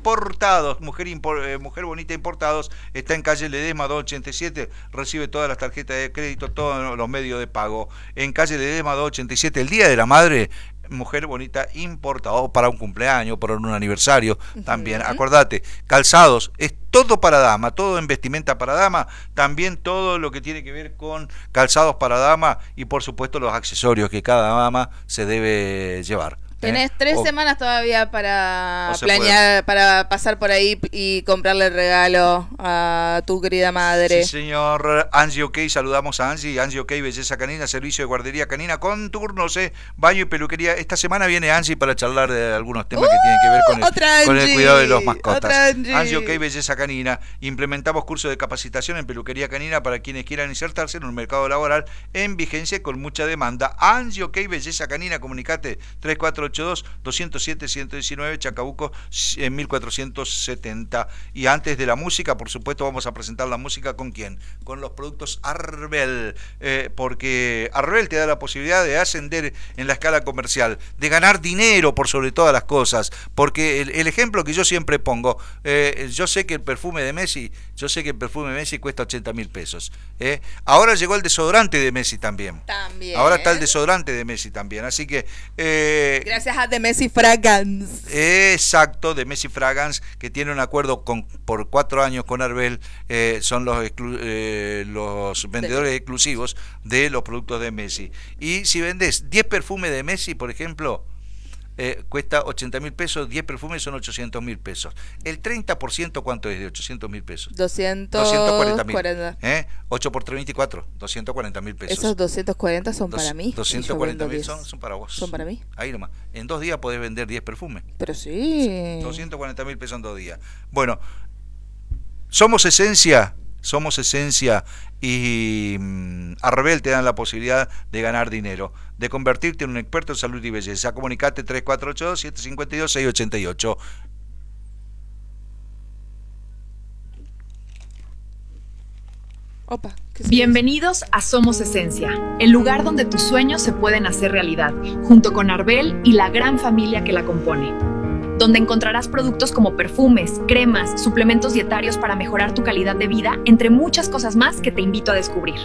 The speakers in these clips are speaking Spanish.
Importados, Mujer Bonita Importados, está en calle Ledesma 287, recibe todas las tarjetas de crédito, todos los medios de pago. En calle Ledesma 287, el Día de la Madre, Mujer Bonita Importado, para un cumpleaños, para un aniversario también. Acordate, calzados, es todo para dama, todo en vestimenta para dama, también todo lo que tiene que ver con calzados para dama y por supuesto los accesorios que cada dama se debe llevar. Tenés 3 semanas todavía para planear, para pasar por ahí y comprarle el regalo a tu querida madre. Sí, señor. Angie OK, saludamos a Angie. Angie OK, Belleza Canina, servicio de guardería canina con turnos, baño y peluquería. Esta semana viene Angie para charlar de algunos temas que tienen que ver con el cuidado de los mascotas. Angie OK, Belleza Canina. Implementamos cursos de capacitación en peluquería canina para quienes quieran insertarse en un mercado laboral en vigencia con mucha demanda. Angie OK, Belleza Canina, comunicate 3482-207-119, Chacabuco 1470. Y antes de la música, por supuesto, vamos a presentar la música ¿con quién? Con los productos Arbel, porque Arbel te da la posibilidad de ascender en la escala comercial, de ganar dinero por sobre todas las cosas, porque el ejemplo que yo siempre pongo, yo sé que el perfume de Messi cuesta 80.000 pesos. Ahora llegó el desodorante de Messi también. Ahora está el desodorante de Messi también, así que gracias a The Messi Fragrance. Exacto, The Messi Fragrance, que tiene un acuerdo por 4 años con Arbel, son los vendedores exclusivos de los productos de Messi. Y si vendes 10 perfumes de Messi, por ejemplo, cuesta 80.000 pesos, 10 perfumes son 800.000 pesos. El 30%, ¿cuánto es de 800.000 pesos? 240.000. 8 por 3, 24, 240.000 pesos. Esos 240 son para mí. 240.000 son para vos. Son para mí. Ahí nomás. En 2 días podés vender 10 perfumes. Pero sí. 240.000 pesos en 2 días. Bueno, somos esencia y Arbel te dan la posibilidad de ganar dinero, de convertirte en un experto en salud y belleza. Comunicate 3482-752-688. Opa, bienvenidos a Somos Esencia, el lugar donde tus sueños se pueden hacer realidad, junto con Arbel y la gran familia que la compone, donde encontrarás productos como perfumes, cremas, suplementos dietarios para mejorar tu calidad de vida, entre muchas cosas más que te invito a descubrir.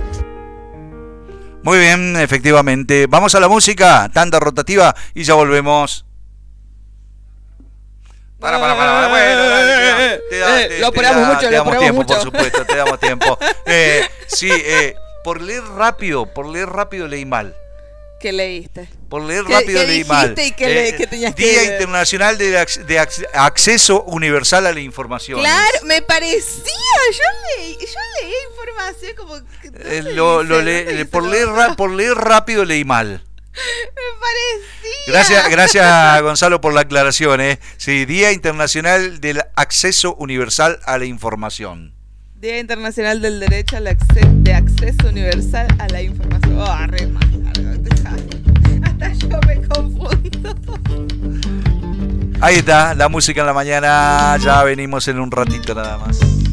Muy bien, efectivamente. Vamos a la música, tanda rotativa y ya volvemos. Para. Bueno, lo apuramos mucho, te damos tiempo, por supuesto, te damos tiempo. Sí, por leer rápido leí mal. ¿Qué leíste? Por leer rápido leí mal. ¿Qué tenías que Día Internacional de Acceso Universal a la Información. Claro, me parecía. Yo leí información como que por leer rápido leí mal. Me parecía. Gracias Gonzalo por la aclaración. Sí, Día Internacional del Acceso Universal a la Información. Día Internacional del Derecho de Acceso Universal a la Información. Re más largo. Hasta yo me confundo. Ahí está, la música en la mañana. Ya venimos en un ratito nada más.